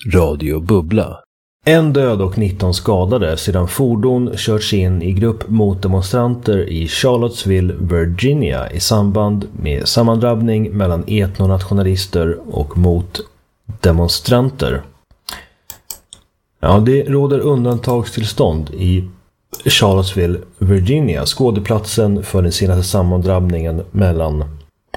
Radio Bubbla. En död och 19 skadade sedan fordon körts in i grupp mot demonstranter i Charlottesville, Virginia i samband med sammandrabbning mellan etnonationalister och mot demonstranter. Ja, det råder undantagstillstånd i Charlottesville, Virginia, skådeplatsen för den senaste sammandrabbningen mellan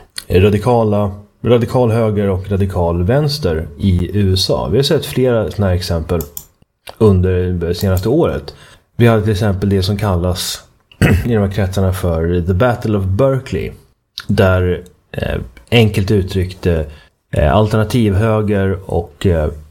radikal höger och radikal vänster i USA. Vi har sett flera sådana här exempel under det senaste året. Vi hade till exempel det som kallas i de här kretsarna för The Battle of Berkeley, där enkelt uttryckt alternativhöger och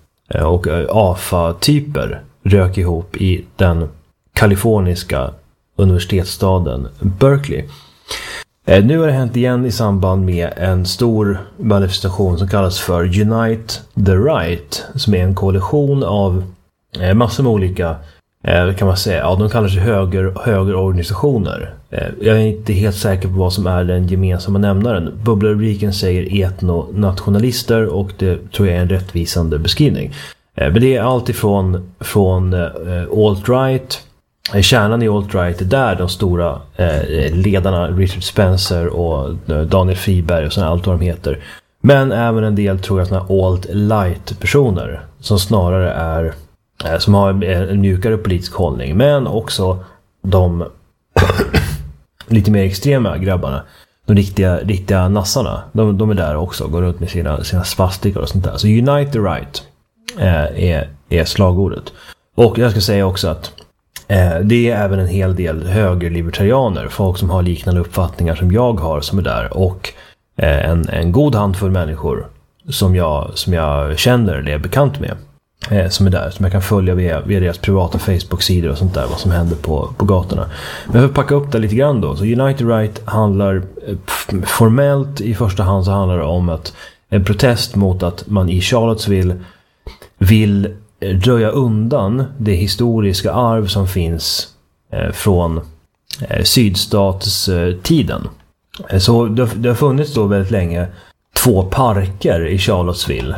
AFA-typer rök ihop i den kaliforniska universitetsstaden Berkeley. Nu har det hänt igen i samband med en stor manifestation som kallas för Unite the Right, som är en koalition av massor med olika, kan man säga, de kallar sig högerorganisationer. Jag är inte helt säker på vad som är den gemensamma nämnaren. Bubblarubriken säger etnonationalister och det tror jag är en rättvisande beskrivning. Men det är allt ifrån alt-right. Kärnan i alt-right är där de stora ledarna Richard Spencer och Daniel Friberg och sådana, allt vad de heter. Men även en del, tror jag, sådana alt-light personer som snarare är som har en mjukare politisk hållning, men också de lite mer extrema grabbarna, de riktiga nassarna, de är där också, går runt med sina svastikor och sånt där. Så Unite the Right är slagordet. Och jag ska säga också att det är även en hel del högerlibertarianer, folk som har liknande uppfattningar som jag har, som är där, och en god handfull människor som jag känner eller är bekant med, som är där, som jag kan följa via deras privata Facebook-sidor och sånt där, vad som händer på gatorna. Men för att packa upp det lite grann då, så Unite the Right handlar formellt i första hand, så handlar det om en protest mot att man i Charlottesville vill röja undan det historiska arv som finns från sydstatstiden. Så det har funnits då väldigt länge 2 parker i Charlottesville.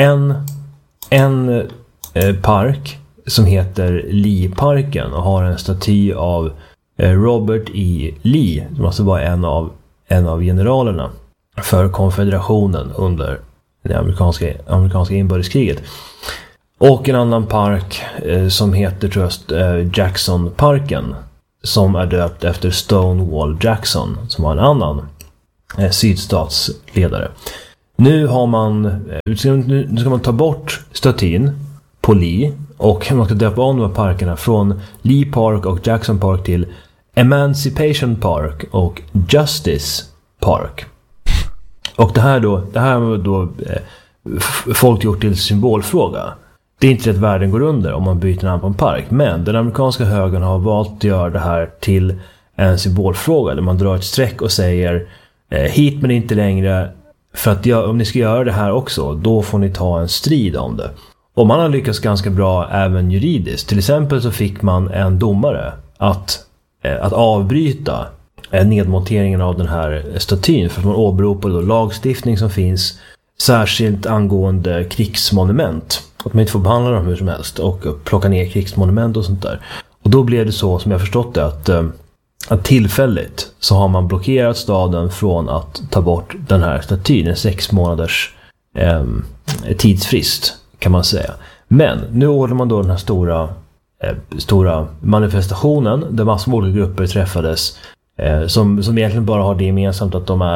En park som heter Lee-parken och har en staty av Robert E. Lee, som alltså var en av generalerna för konfederationen under det amerikanska inbördeskriget. Och en annan park som heter, tror jag, Jackson-parken, som är döpt efter Stonewall Jackson, som var en annan sydstatsledare. Nu ska man ta bort statyn på Lee, och man ska döpa om de här parkerna från Lee Park och Jackson Park till Emancipation Park och Justice Park. Och det här har då folk gjort till symbolfråga. Det är inte att världen går under om man byter namn på en park, men den amerikanska högern har valt att göra det här till en symbolfråga, där man drar ett streck och säger hit men inte längre, för att om ni ska göra det här också, då får ni ta en strid om det. Och man har lyckats ganska bra även juridiskt. Till exempel så fick man en domare att avbryta nedmonteringen av den här statyn, för att man åberopade då lagstiftning som finns särskilt angående krigsmonument, att man inte får behandla dem hur som helst och plocka ner krigsmonument och sånt där. Och då blev det så, som jag förstått det, att tillfälligt så har man blockerat staden från att ta bort den här statyn, en 6 månaders tidsfrist kan man säga. Men nu ordnar man då den här stora manifestationen där massor av olika grupper träffades, som egentligen bara har det gemensamt att de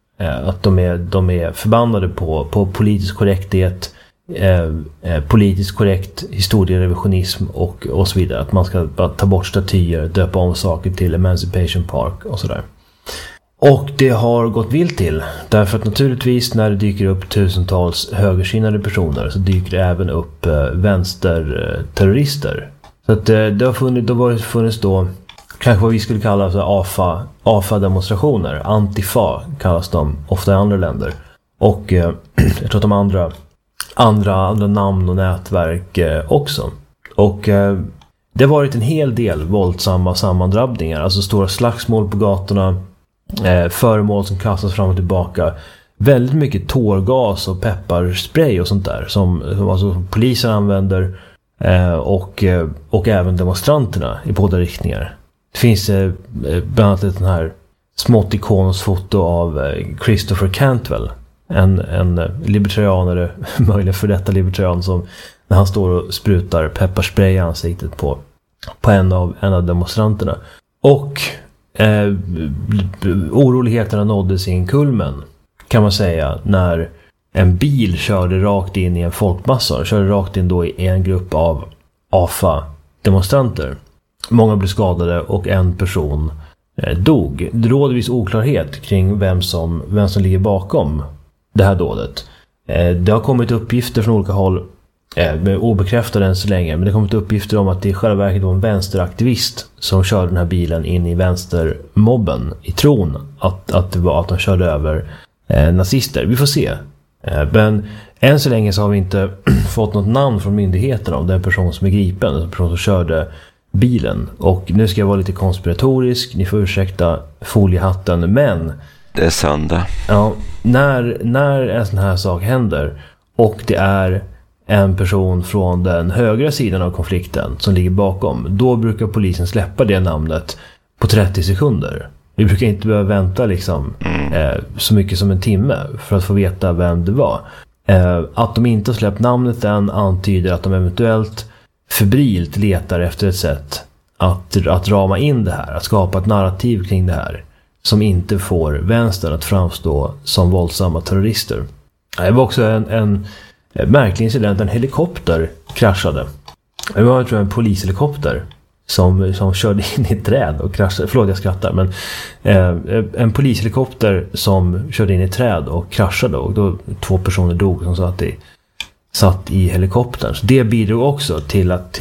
är förbannade på politisk korrekthet, politiskt korrekt historierevisionism och så vidare. Att man ska bara ta bort statyer, döpa om saker till Emancipation Park och sådär. Och det har gått vilt till, därför att naturligtvis när det dyker upp tusentals högersinnade personer, så dyker det även upp vänsterterrorister. Så att det har funnits då kanske vad vi skulle kalla så AFA-demonstrationer. Antifa kallas de ofta i andra länder. Och jag tror att de andra namn och nätverk också. Och det har varit en hel del våldsamma sammandrabbningar. Alltså stora slagsmål på gatorna, föremål som kastas fram och tillbaka, väldigt mycket tårgas och pepparspray och sånt där som alltså polisen använder och även demonstranterna i båda riktningar. Det finns bland annat ett sån här smått ikoniskt foto av Christopher Cantwell, en libertarianare, möjligen för detta libertarian, som när han står och sprutar pepparspray i ansiktet på en av demonstranterna. Och oroligheterna nådde sin kulmen, kan man säga, när en bil körde rakt in i en folkmassa. Körde rakt in då i en grupp av AFA-demonstranter. Många blev skadade och en person dog. Det råder viss oklarhet kring vem som ligger bakom det här dådet. Det har kommit uppgifter från olika håll, obekräftade än så länge, men det har kommit uppgifter om att det i själva verket var en vänsteraktivist som körde den här bilen in i vänstermobben i tron att det var att de körde över nazister. Vi får se. Men än så länge så har vi inte fått något namn från myndigheterna om den person som är gripen, den person som körde bilen. Och nu ska jag vara lite konspiratorisk, ni får ursäkta foliehatten, men det är söndag. Ja, när en sån här sak händer och det är en person från den högra sidan av konflikten som ligger bakom, då brukar polisen släppa det namnet på 30 sekunder. Vi brukar inte behöva vänta så mycket som en timme för att få veta vem det var. Att de inte har släppt namnet än antyder att de eventuellt febrilt letar efter ett sätt att rama in det här, att skapa ett narrativ kring det här som inte får vänstern att framstå som våldsamma terrorister. Det var också en märklig incident. En helikopter kraschade. Det var, tror jag, en polishelikopter som körde in i ett träd och kraschade. Förlåt, jag skrattar, men en polishelikopter som körde in i ett träd och kraschade, och då 2 personer dog som satt i helikoptern. Så det bidrog också till att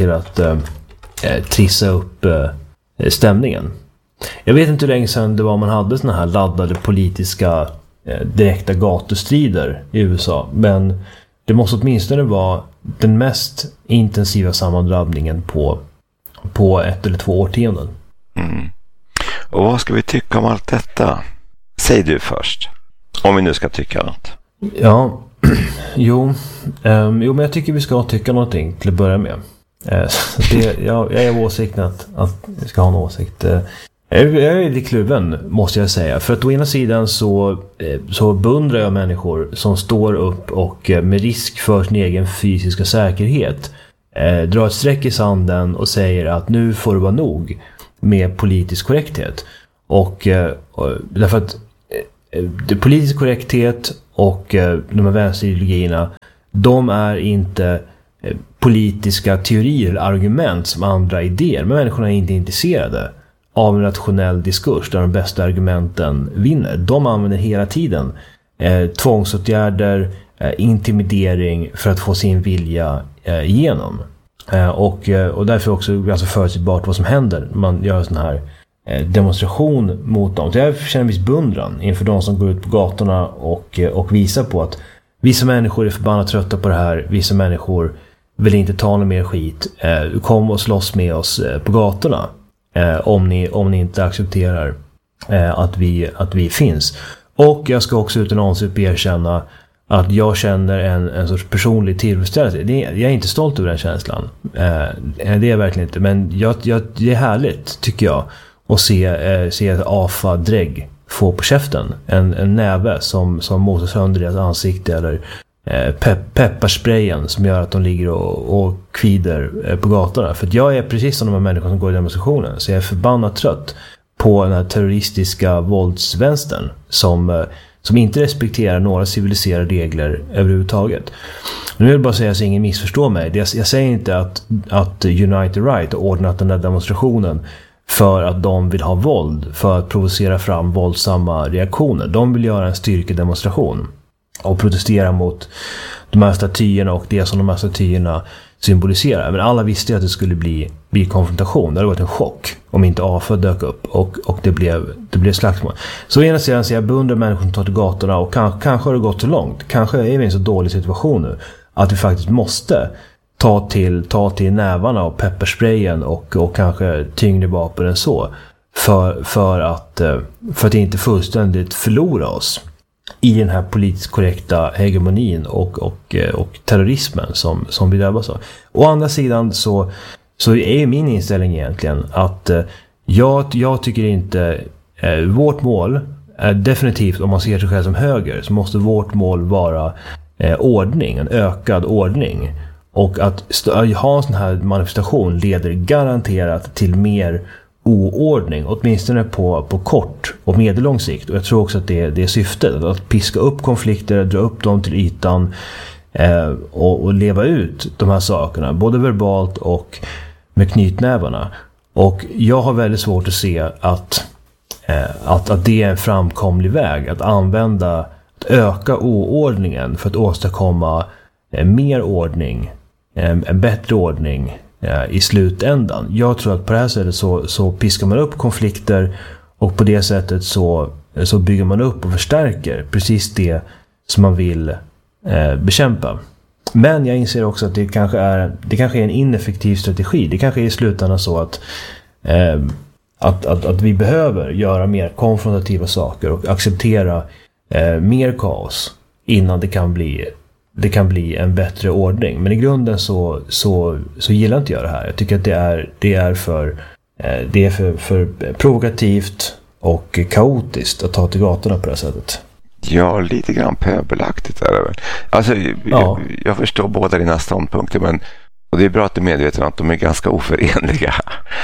trissa upp stämningen. Jag vet inte hur länge sedan det var man hade såna här laddade politiska direkta gatustrider i USA, men det måste åtminstone vara den mest intensiva sammandrabbningen på 1 eller 2 årtionden. Och vad ska vi tycka om allt detta? Säg du först, om vi nu ska tycka något. Ja, men jag tycker vi ska tycka någonting till att börja med. Jag är åsikten att vi ska ha en åsikt. Jag är lite kluven, måste jag säga. För att å ena sidan så beundrar jag människor som står upp och med risk för sin egen fysiska säkerhet drar ett streck i sanden och säger att nu får det vara nog med politisk korrekthet. Och därför att det politisk korrekthet och de här vänsterideologierna, de är inte politiska teorier eller argument som andra idéer. Men människorna är inte intresserade av en rationell diskurs där de bästa argumenten vinner. De använder hela tiden tvångsåtgärder, intimidering för att få sin vilja igenom. Och därför också ganska förutsägbart vad som händer när man gör en sån här demonstration mot dem. Så jag känner en viss beundran inför de som går ut på gatorna och visar på att vissa människor är förbannat trötta på det här. Vissa människor vill inte ta någon mer skit. Kom och slåss med oss på gatorna. Om ni inte accepterar att vi finns. Och jag ska också utan ansvar erkänna att jag känner en sorts personlig tillfredsställelse. Jag är inte stolt över den känslan. Det är jag verkligen inte. Men det är härligt, tycker jag, att se ett AFA-drägg få på käften. En näve som mosar sönder deras ansikte, eller pepparsprayen som gör att de ligger och kvider på gatorna. För att jag är precis som de här människorna som går i demonstrationen. Så jag är förbannat trött på den här terroristiska våldsvänstern som inte respekterar några civiliserade regler överhuvudtaget. Nu vill jag bara säga så ingen missförstår mig. Jag säger inte att United Right har ordnat den där demonstrationen för att de vill ha våld, för att provocera fram våldsamma reaktioner. De vill göra en styrkedemonstration och protestera mot de här statyerna och det som de här statyerna symboliserar. Men alla visste att det skulle bli konfrontation. Det hade varit en chock om inte AFA dök upp och det blev slagsmål. Så ena sidan så jag beundrar människor som tar till gatorna, och kanske har det gått så långt. Kanske är vi i en så dålig situation nu att vi faktiskt måste ta till nävarna och pepparsprayen och kanske tyngre vapen än så för att inte fullständigt förlora oss i den här politiskt korrekta hegemonin och terrorismen som vi drabbas av. Å andra sidan så är min inställning egentligen att jag tycker inte vårt mål är definitivt, om man ser sig själv som höger, så måste vårt mål vara ordning, en ökad ordning. Och att ha en sån här manifestation leder garanterat till mer oordning, åtminstone på kort och medellång sikt. Och jag tror också att det är syftet, att piska upp konflikter, dra upp dem till ytan och leva ut de här sakerna, både verbalt och med knytnävarna. Och jag har väldigt svårt att se att det är en framkomlig väg, att öka oordningen för att åstadkomma mer ordning, en bättre ordning i slutändan. Jag tror att på det här sättet så piskar man upp konflikter, och på det sättet så bygger man upp och förstärker precis det som man vill bekämpa. Men jag inser också att det kanske är en ineffektiv strategi. Det kanske är i slutändan så att vi behöver göra mer konfrontativa saker och acceptera mer kaos innan det kan bli en bättre ordning. Men i grunden så gillar inte jag det här. Jag tycker att det är för provokativt och kaotiskt att ta till gatorna på det här sättet. Ja, lite grann pöbelaktigt är det väl. Alltså, jag förstår båda dina ståndpunkter, och det är bra att du är medveten att de är ganska oförenliga.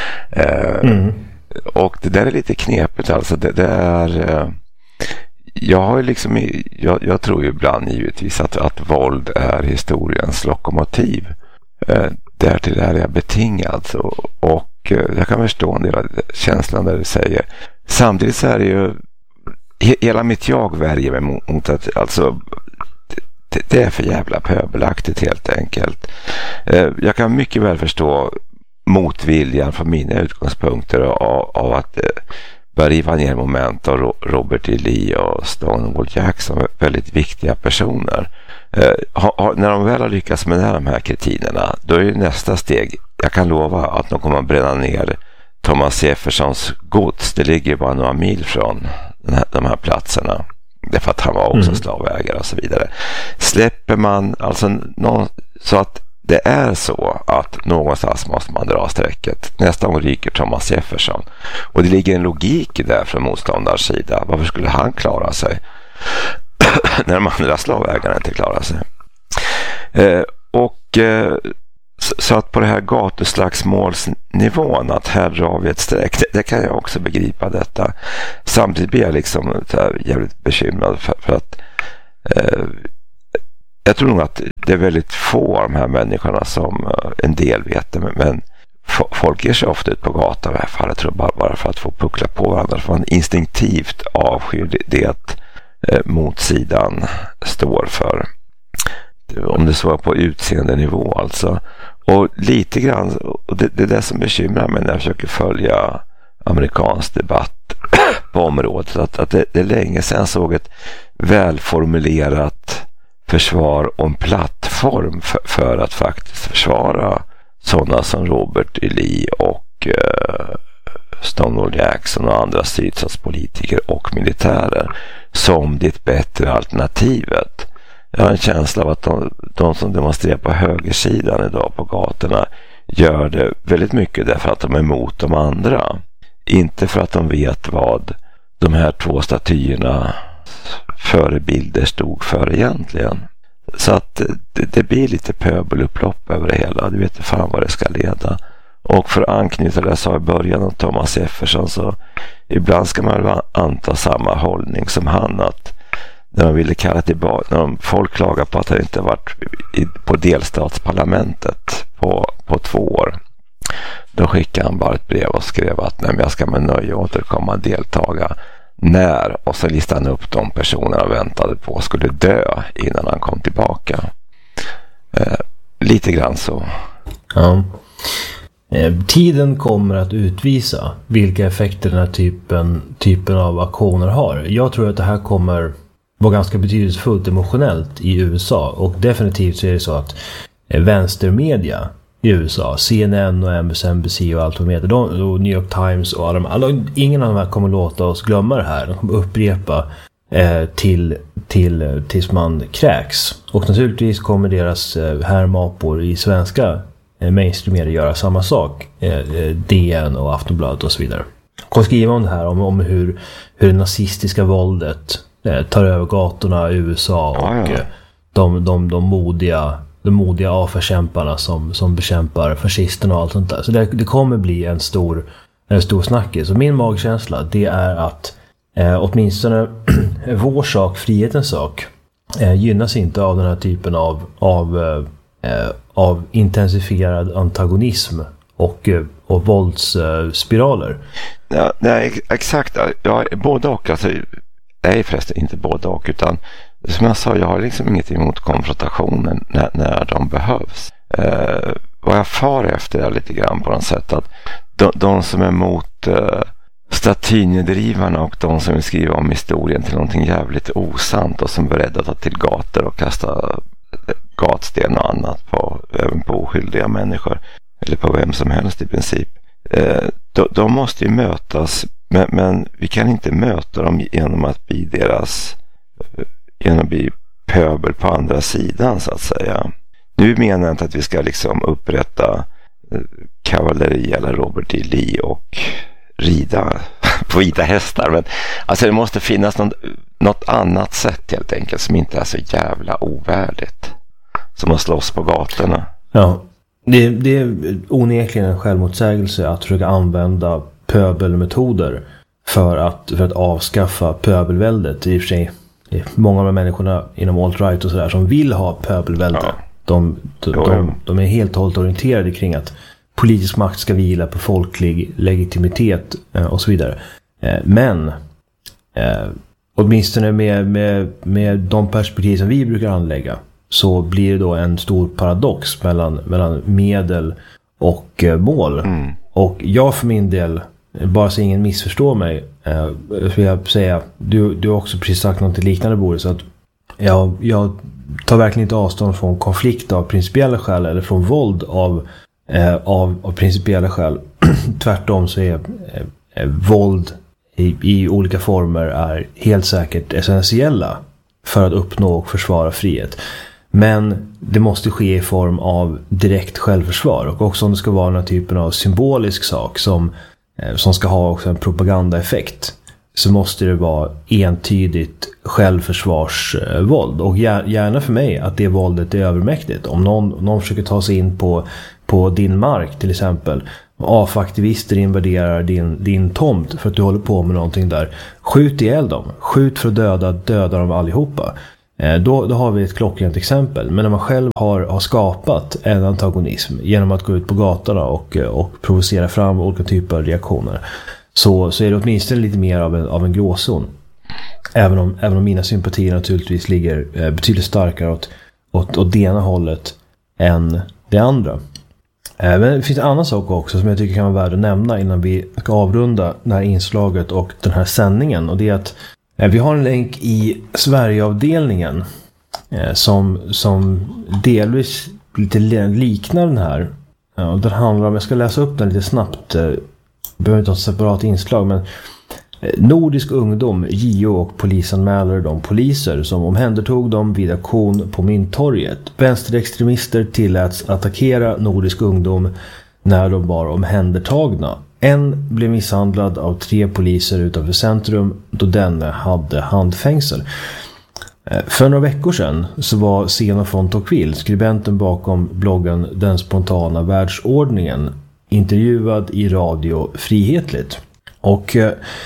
Och det där är lite knepigt. Alltså, det är... Jag har liksom, jag tror ju ibland givetvis att våld är historiens lokomotiv. Därtill är jag betingad. Och jag kan förstå en del av känslan där du säger. Samtidigt så är det ju, hela mitt jag värjer mig mot att, alltså, det är för jävla pöbelaktigt helt enkelt. Jag kan mycket väl förstå motviljan från mina utgångspunkter av att börja riva ner moment av Robert E. Lee och Stonewall Jackson, väldigt viktiga personer. När de väl har lyckats med de här kritinerna, då är nästa steg, jag kan lova att de kommer att bränna ner Thomas Jeffersons gods. Det ligger bara några mil från de här platserna. Därför att han var också slavägare och så vidare. Släpper man alltså så att det är så att någonstans måste man dra strecket. Nästa gång ryker Thomas Jefferson. Och det ligger en logik i det från motståndarens sida. Varför skulle han klara sig när de andra slavägarna inte klarar sig? Så att på det här gatuslagsmålsnivån, att här drar vi ett streck, det kan jag också begripa detta. Samtidigt blir jag liksom jävligt bekymrad för att jag tror nog att det är väldigt få av de här människorna som en del vet det, men folk ger sig ofta ut på gatan i det här fallet, tror jag, bara för att få puckla på varandra, för man instinktivt avskyr det motsidan står för. Om det så är på utseendenivå alltså. Och lite grann, och det är det som bekymrar mig när jag försöker följa amerikansk debatt på området, att det är länge sedan jag såg ett välformulerat försvar och en plattform för att faktiskt försvara sådana som Robert E. Lee och Stonewall Jackson och andra sydstatspolitiker och militärer som det bättre alternativet. Jag har en känsla av att de som demonstrerar på högersidan idag på gatorna gör det väldigt mycket därför att de är emot de andra. Inte för att de vet vad de här två statyerna förebilder stod för egentligen. Så att det blir lite pöbelupplopp över det hela. Du vet inte fan vad det ska leda. Och för att anknyta det jag sa i början om Thomas Jefferson, så ibland ska man anta samma hållning som han, att när de ville kalla tillbaka, när folk klagar på att han inte varit på delstatsparlamentet på 2 år, då skickade han bara ett brev och skrev att nej, men jag ska med nöje återkomma och deltaga när, och så listade han upp de personerna och väntade på skulle dö innan han kom tillbaka. Lite grann så. Ja. Tiden kommer att utvisa vilka effekter den här typen av aktioner har. Jag tror att det här kommer vara ganska betydelsefullt emotionellt i USA, och definitivt så är det så att vänstermedia i USA, CNN och MSNBC och allt vad heter, och New York Times och ingen av de här kommer låta oss glömma det här. De kommer upprepa tills man kräks. Och naturligtvis kommer deras härmapor i svenska mainstream göra samma sak. DN och Aftonbladet och så vidare. Och skriva om det här, om hur det nazistiska våldet tar över gatorna i USA och de modiga avförkämparna som bekämpar fascisterna och allt sånt där. Så det kommer bli en stor snackis. Och min magkänsla, det är att åtminstone vår sak, frihetens sak, gynnas inte av den här typen av intensifierad antagonism och våldsspiraler. Ja, nej, exakt. Ja, både och. Alltså, nej, förresten inte både och, utan som jag sa, jag har liksom inget emot konfrontationen när de behövs. Vad jag far efter är lite grann på något sätt att de som är emot statynedrivarna och de som vill skriva om historien till någonting jävligt osant och som är beredda att ta till gator och kasta gatsten och annat även på oskyldiga människor eller på vem som helst i princip. De måste ju mötas, men vi kan inte möta dem genom att bli pöbel på andra sidan så att säga. Nu menar jag inte att vi ska liksom upprätta kavalleri eller Robert E. Lee och rida på vita hästar, men alltså det måste finnas något annat sätt helt enkelt som inte är så jävla ovärdigt som att slåss på gatorna. Ja, det är onekligen en självmotsägelse att försöka använda pöbelmetoder för att avskaffa pöbelväldet. I och för sig många av de människorna inom alt-right och sådär som vill ha pöbelvälde. Ja. De är helt och hållet orienterade kring att politisk makt ska vila på folklig legitimitet och så vidare. Men åtminstone med de perspektiv som vi brukar anlägga så blir det då en stor paradox mellan medel och mål. Mm. Och jag för min del, bara så ingen missförstår mig, vill jag säga, du har också precis sagt något liknande, Boris, att jag tar verkligen inte avstånd från konflikt av principiella skäl eller från våld av principiella skäl. Tvärtom så är våld i olika former är helt säkert essentiella för att uppnå och försvara frihet. Men det måste ske i form av direkt självförsvar, och också om det ska vara den typen av symbolisk sak som ska ha också en propagandaeffekt, så måste det vara entydigt självförsvarsvåld. Och gärna för mig att det våldet är övermäktigt. Om någon försöker ta sig in på din mark till exempel, AF-aktivister invaderar din tomt för att du håller på med någonting där, skjut ihjäl dem. Skjut för att döda dem allihopa. Då har vi ett klockrent exempel. Men när man själv har skapat en antagonism genom att gå ut på gatorna och provocera fram olika typer av reaktioner, så är det åtminstone lite mer av en gråzon. Även om mina sympatier naturligtvis ligger betydligt starkare åt det ena hållet än det andra. Men det finns en annan sak också som jag tycker kan vara värd att nämna innan vi ska avrunda det här inslaget och den här sändningen. Och det är att vi har en länk i Sverigeavdelningen som delvis lite liknar den här. Den handlar om, jag ska läsa upp den lite snabbt, behöver inte ha ett separat inslag, men Nordisk ungdom, JO och polisanmäler de poliser som omhändertog dem vid aktion på Mynttorget. Vänsterextremister tilläts attackera Nordisk ungdom när de var omhändertagna. En blev misshandlad av 3 poliser utanför centrum då denne hade handfängsel. För några veckor sedan så var Sena von Tocqueville, skribenten bakom bloggen Den spontana världsordningen, intervjuad i Radio Frihetligt. Och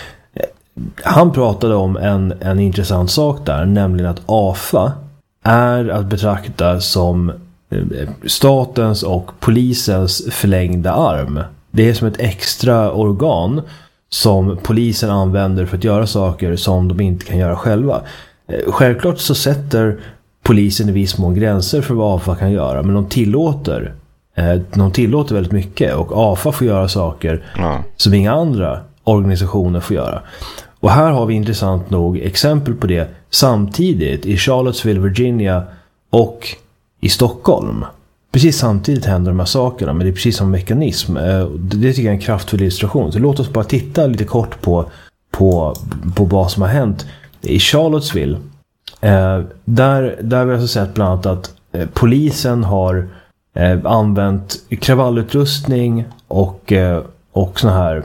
han pratade om en intressant sak där, nämligen att AFA är att betrakta som statens och polisens förlängda arm. Det är som ett extra organ som polisen använder för att göra saker som de inte kan göra själva. Självklart så sätter polisen i viss mån gränser för vad AFA kan göra, men de tillåter väldigt mycket, och AFA får göra saker som inga andra organisationer får göra. Och här har vi intressant nog exempel på det samtidigt i Charlottesville, Virginia och i Stockholm. Precis samtidigt händer de här sakerna, men det är precis som mekanism. Det tycker jag är en kraftfull illustration. Så låt oss bara titta lite kort på vad som har hänt. I Charlottesville Där har vi alltså sett bland annat att polisen har använt kravallutrustning och såna här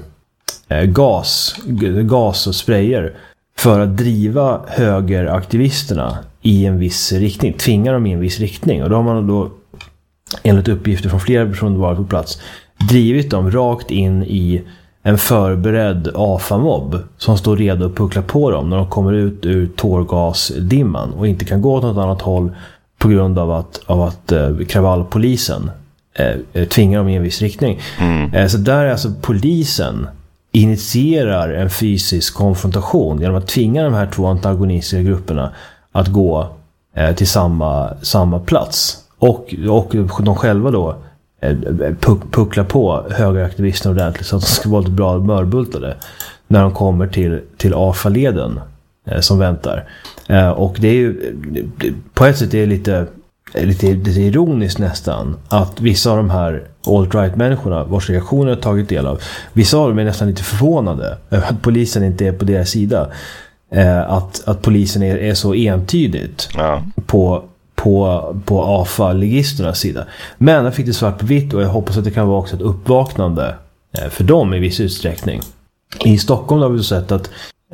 gas och sprayer för att driva högeraktivisterna i en viss riktning, tvinga dem i en viss riktning. Och då har man då, enligt uppgifter från flera personer varit på plats, drivit dem rakt in i en förberedd AFA-mobb som står redo att puckla på dem när de kommer ut ur tårgasdimman och inte kan gå åt något annat håll på grund av att kravallpolisen tvingar dem i en viss riktning. Så där är alltså polisen initierar en fysisk konfrontation genom att tvinga de här två antagonistiska grupperna att gå till samma plats. Och de själva då pucklar på högeraktivisterna ordentligt så att de ska vara lite bra mörbultade när de kommer till AFA-leden som väntar. Och det är ju på ett sätt är det lite ironiskt nästan att vissa av de här alt-right-människorna vars reaktioner har tagit del av, vissa av dem är nästan lite förvånade över att polisen inte är på deras sida. Att polisen är så entydigt på AFA-ligisternas sida. Men jag fick det svart på vitt och jag hoppas att det kan vara också ett uppvaknande för dem i viss utsträckning. I Stockholm har vi sett att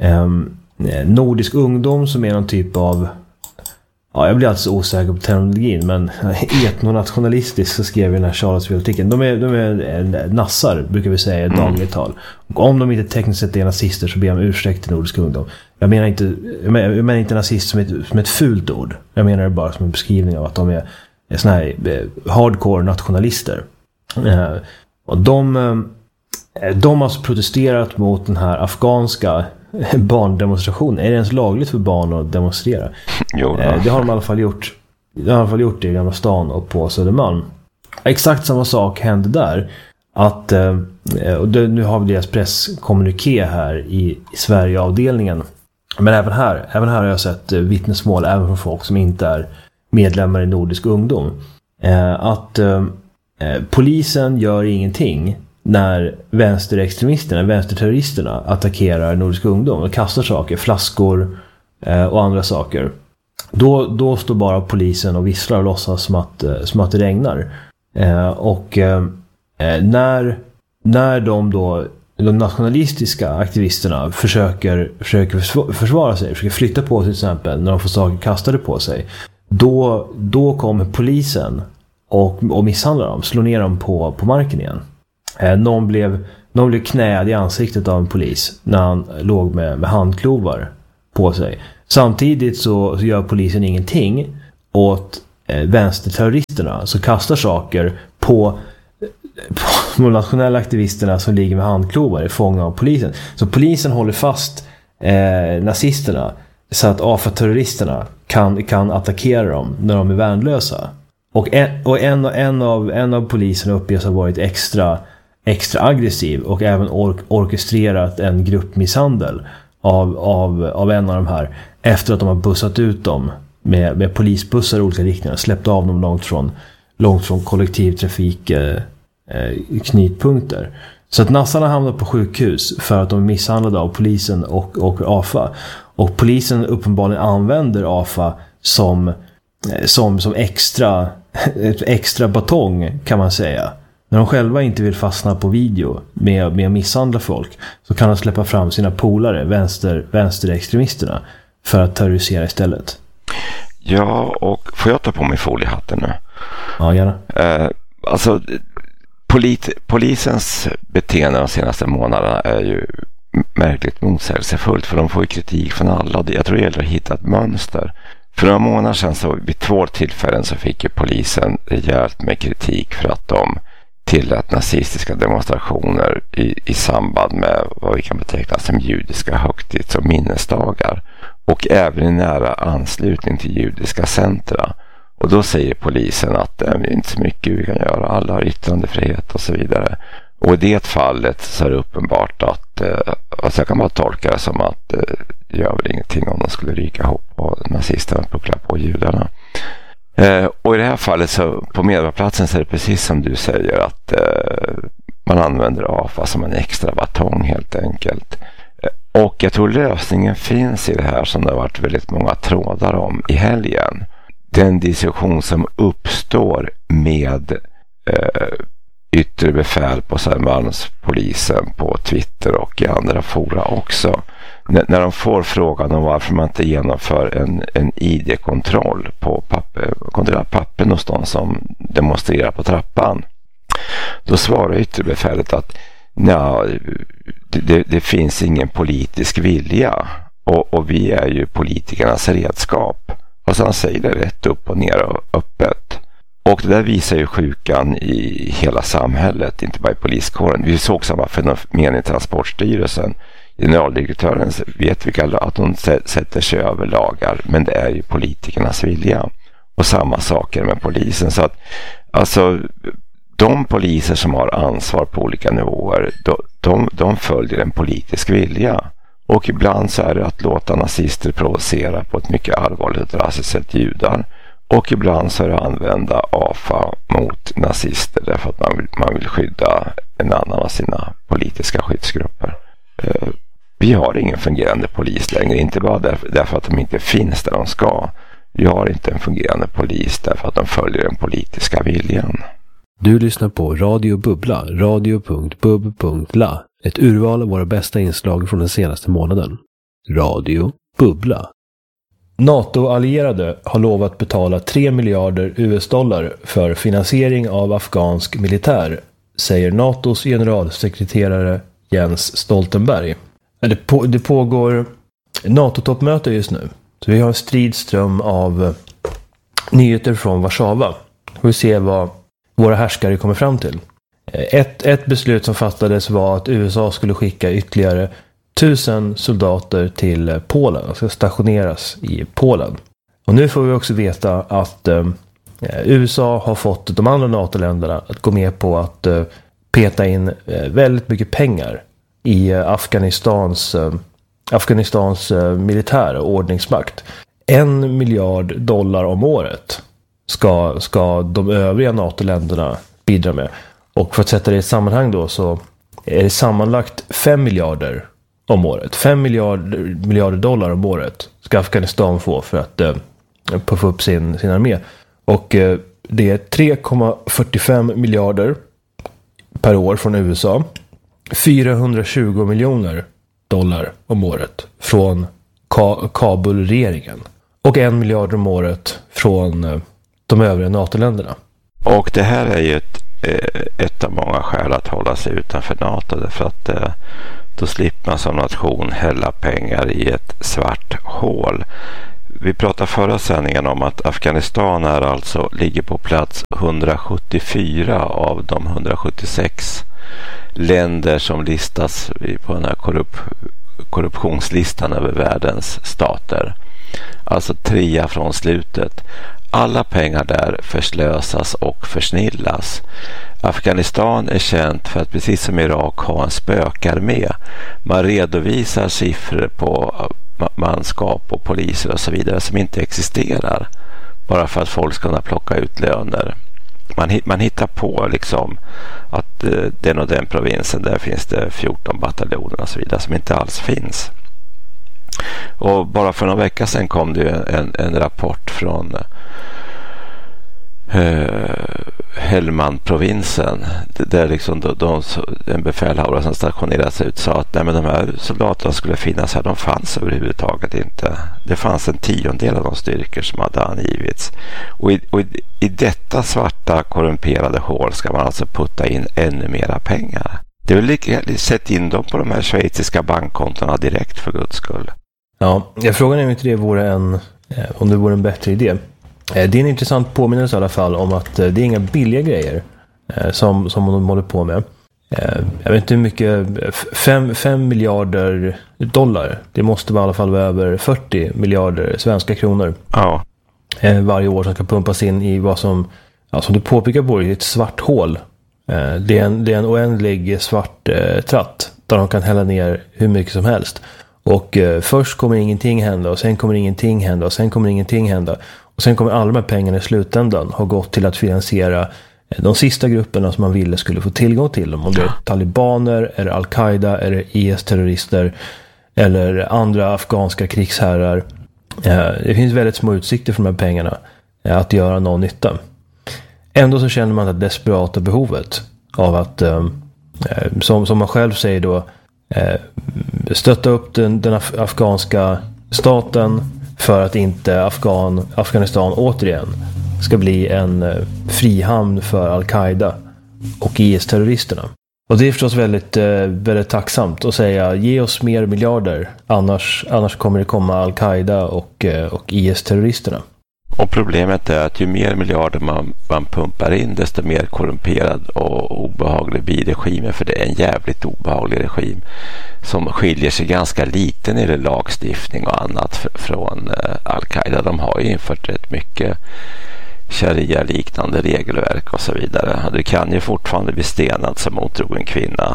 Nordisk ungdom, som är någon typ av, jag blir alltså osäker på terminologin, men etnonationalistisk, så skrev vi den här Charlottesville-artikeln. De är nassar, brukar vi säga i dagligt tal. Och om de inte tekniskt sett är nazister så ber jag om ursäkt till Nordisk ungdom. Jag menar inte nazist som ett fult ord. Jag menar det bara som en beskrivning av att de är såna här hardcore nationalister. Och de har alltså protesterat mot den här afghanska barndemonstrationen. Är det ens lagligt för barn att demonstrera? Jo, det har de i alla fall gjort. Det har i alla fall gjort det i Gamla stan och på Södermalm. Exakt samma sak hände där. Att och nu har vi deras presskommuniké här i Sverige-avdelningen. Men även här har jag sett vittnesmål även från folk som inte är medlemmar i Nordisk ungdom. Att polisen gör ingenting när vänsterterroristerna attackerar Nordisk ungdom och kastar saker, flaskor och andra saker. Då står bara polisen och visslar och låtsas som att det regnar. När de nationalistiska aktivisterna försöker försvara sig, försöker flytta på sig till exempel när de får saker kastade på sig, då kommer polisen och misshandlar dem, slår ner dem på marken igen. Någon blev knäad i ansiktet av en polis när han låg med handklovar på sig. Samtidigt så gör polisen ingenting åt vänsterterroristerna som kastar saker på de nationella aktivisterna som ligger med handklovar i fånga av polisen. Så polisen håller fast nazisterna så att AFA-terroristerna kan attackera dem när de är värnlösa. Och en av poliserna uppges ha varit extra aggressiv och även orkestrerat en gruppmisshandel av en av de här efter att de har bussat ut dem med polisbussar i olika riktningar, släppt av dem långt från kollektivtrafik knutpunkter. Så att nassarna hamnar på sjukhus för att de är misshandlade av polisen och AFA. Och polisen uppenbarligen använder AFA som extra batong, kan man säga. När de själva inte vill fastna på video med att misshandla folk, så kan de släppa fram sina polare, vänsterextremisterna, för att terrorisera istället. Ja, och får jag ta på mig foliehatten nu? Ja, gärna. Alltså, polisens beteende de senaste månaderna är ju märkligt motsägelsefullt, för de får ju kritik från alla. Jag tror det gäller att hitta ett mönster. För några månader sedan, så vid 2 tillfällen, så fick ju polisen rejält med kritik för att de tillät nazistiska demonstrationer i samband med vad vi kan beteckna som judiska högtids- och minnesdagar, och även i nära anslutning till judiska centra. Och då säger polisen att det är inte så mycket vi kan göra, alla har yttrandefrihet och så vidare. Och i det fallet så är det uppenbart att alltså jag kan bara tolka det som att det gör väl ingenting om de skulle ryka ihop och nazisterna puckla på judarna. Och i det här fallet, så på Medborgarplatsen, så är det precis som du säger, att man använder AFA som en extra batong helt enkelt. Och jag tror lösningen finns i det här som det har varit väldigt många trådar om i helgen. Den diskussion som uppstår med yttre befäl på Södermalmspolisen på Twitter och i andra fora också. När de får frågan om varför man inte genomför en ID-kontroll på kontrollera papper någonstans som demonstrerar på trappan. Då svarar ytterbefälet att det finns ingen politisk vilja och vi är ju politikernas redskap. Och så han säger det rätt upp och ner och öppet. Och det där visar ju sjukan i hela samhället, inte bara i poliskåren. Vi såg samma fenomen i Transportstyrelsen. Generaldirektören vet att de sätter sig över lagar, men det är ju politikernas vilja. Och samma saker med polisen. Så att alltså de poliser som har ansvar på olika nivåer, de följer en politisk vilja. Och ibland så är det att låta nazister provocera på ett mycket allvarligt och drastiskt sätt judar. Och ibland så är det att använda AFA mot nazister därför att man vill skydda en annan av sina politiska skyddsgrupper. Vi har ingen fungerande polis längre, inte bara därför att de inte finns där de ska. Vi har inte en fungerande polis därför att de följer den politiska viljan. Du lyssnar på Radio Bubbla, radio.bub.la. Ett urval av våra bästa inslag från den senaste månaden. Radio Bubbla. NATO-allierade har lovat betala 3 miljarder US-dollar för finansiering av afghansk militär, säger NATOs generalsekreterare Jens Stoltenberg. Det pågår NATO-toppmöte just nu. Så vi har en stridström av nyheter från Warszawa. Vi ser vad våra härskare kommer fram till. Ett beslut som fattades var att USA skulle skicka ytterligare 1000 soldater till Polen och ska stationeras i Polen. Och nu får vi också veta att USA har fått de andra NATO-länderna att gå med på att peta in väldigt mycket pengar i Afghanistans militär och ordningsmakt. 1 miljard dollar om året ska de övriga NATO-länderna bidra med. Och för att sätta det i sammanhang då så är det sammanlagt 5 miljarder om året. 5 miljarder dollar om året ska Afghanistan få för att puffa upp sin armé. Och det är 3,45 miljarder per år från USA. 420 miljoner dollar om året från Kabul-regeringen. Och 1 miljard om året från de övriga NATO-länderna. Och det här är ju ett av många skäl att hålla sig utanför NATO. Därför att då slipper man som nation hälla pengar i ett svart hål. Vi pratade förra sändningen om att Afghanistan ligger på plats 174 av de 176 länder som listas på den här korruptionslistan över världens stater. Alltså 3 från slutet. Alla pengar där förslösas och försnillas. Afghanistan är känt för att precis som Irak ha en spökarmé. Man redovisar siffror på manskap och poliser och så vidare som inte existerar. Bara för att folk ska kunna plocka ut löner. Man hittar på liksom att den och den provinsen där finns det 14 bataljoner och så vidare som inte alls finns. Och bara för några veckor sedan kom det en rapport från Helmand-provinsen där liksom en befälhavare som stationerades ut sa att nej, men de här soldaterna skulle finnas här, de fanns överhuvudtaget inte. Det fanns 1/10 av de styrkor som hade angivits. Och i detta svarta korrumperade hål ska man alltså putta in ännu mera pengar. Det är väl sätt in dem på de här schweiziska bankkontona direkt för Guds skull. Ja, jag frågar om inte det vore om det vore en bättre idé. Det är en intressant påminnelse i alla fall om att det är inga billiga grejer som de håller på med. Jag vet inte hur mycket, 5 miljarder dollar, det måste i alla fall vara över 40 miljarder svenska kronor. Ja. Varje år som ska pumpas in i vad som du påpekar på, ett svart hål. Det är en oändlig svart tratt där de kan hälla ner hur mycket som helst. Och först kommer ingenting hända och sen kommer ingenting hända och sen kommer ingenting hända. Och sen kommer alla de här pengarna i slutändan ha gått till att finansiera de sista grupperna som man ville skulle få tillgång till dem. Om det är talibaner, eller Al-Qaida, eller IS-terrorister, eller andra afghanska krigsherrar. Det finns väldigt små utsikter för de här pengarna att göra någon nytta. Ändå så känner man det desperata behovet av att, som man själv säger då, stötta upp den afghanska staten för att inte Afghanistan återigen ska bli en frihamn för Al-Qaida och IS-terroristerna. Och det är förstås väldigt, väldigt tacksamt att säga ge oss mer miljarder, annars kommer det komma Al-Qaida och IS-terroristerna. Och problemet är att ju mer miljarder man pumpar in, desto mer korrumperad och obehaglig blir regimen, för det är en jävligt obehaglig regim som skiljer sig ganska lite när det är lagstiftning och annat från Al-Qaida. De har ju infört rätt mycket sharia-liknande regelverk och så vidare. Du kan ju fortfarande bli stenad som otrogen kvinna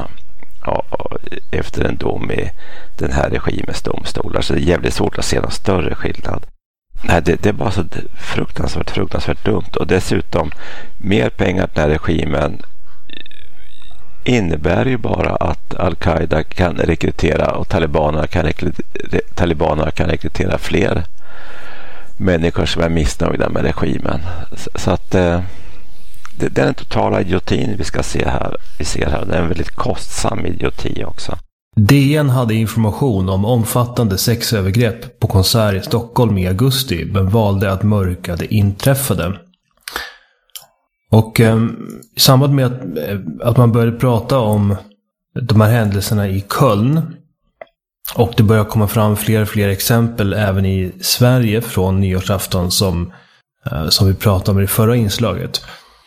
efter en dom i den här regimens domstolar, så det är jävligt svårt att se någon större skillnad. Nej, det är bara så fruktansvärt dumt. Och dessutom, mer pengar till den här regimen innebär ju bara att Al-Qaida kan rekrytera och talibanerna kan rekrytera fler människor som är missnöjda med regimen. Så att det är den totala idiotin vi ser här. Det är en väldigt kostsam idioti också. DN hade information om omfattande sexövergrepp på konsert i Stockholm i augusti, men valde att mörka det inträffade. Och i samband med att man började prata om de här händelserna i Köln, och det börjar komma fram fler och fler exempel även i Sverige från nyårsafton som vi pratade om i det förra inslaget,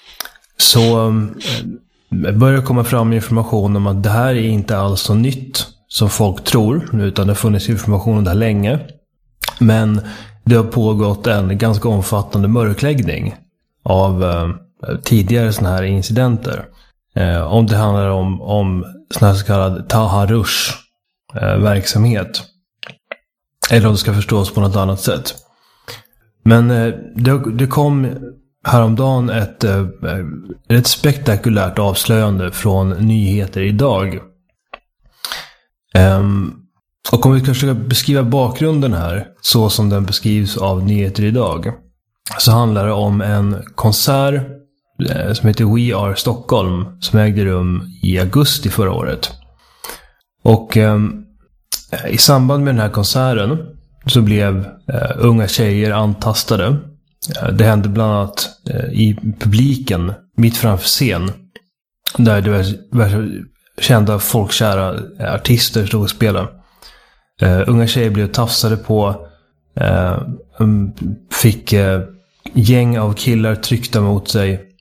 så börjar komma fram information om att det här är inte alls så nytt som folk tror, utan det har funnits information om det här länge. Men det har pågått en ganska omfattande mörkläggning av tidigare såna här incidenter. Om det handlar om sån här så kallad Taharush verksamhet, eller om det ska förstås på något annat sätt. Men det kom häromdagen ett spektakulärt avslöjande från Nyheter idag. Och om vi ska försöka beskriva bakgrunden här så som den beskrivs av Nyheter idag, så handlar det om en konsert som heter We Are Stockholm, som ägde rum i augusti förra året. Och i samband med den här konserten så blev unga tjejer antastade. Det hände bland annat i publiken mitt framför scen, där det var kända folkkära artister stod och spelade. Unga tjejer blev tafsade på, fick gäng av killar tryckta mot sig.